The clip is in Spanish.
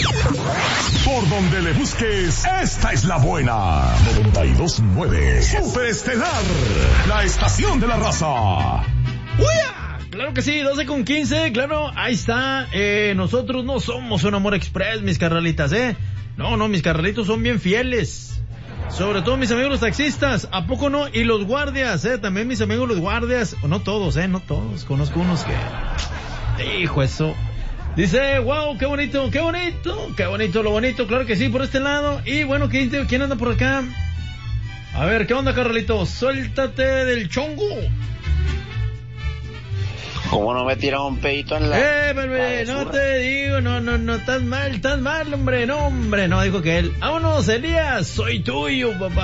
Por donde le busques, esta es la buena. 92.9 Superestelar, la estación de la raza. ¡Uya! Claro que sí, 12:15, claro, ahí está. Nosotros no somos un Amor Express, mis carnalitas, No, mis carnalitos son bien fieles. Sobre todo mis amigos los taxistas, ¿a poco no? Y los guardias, también mis amigos los guardias. No todos, no todos. Conozco unos que... Hijo, eso. Dice, wow, qué bonito, qué bonito, qué bonito, lo bonito, claro que sí, por este lado. Y bueno, ¿quién anda por acá? A ver, ¿qué onda, Carralito? Suéltate del chongo. ¿Cómo no me tiran un pedito en la... bebé, no te digo, no, estás mal, hombre, no, dijo que él. Vámonos, Elías, soy tuyo, papá.